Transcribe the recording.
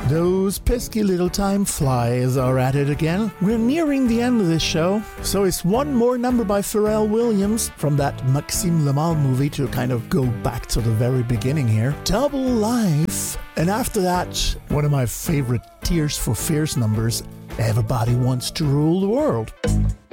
Those pesky little time flies are at it again. We're nearing the end of this show, so it's one more number by Pharrell Williams from that Maxime Lemal movie to kind of go back to the very beginning here. Double Life. And after that, one of my favorite Tears for Fears numbers, Everybody Wants to Rule the World.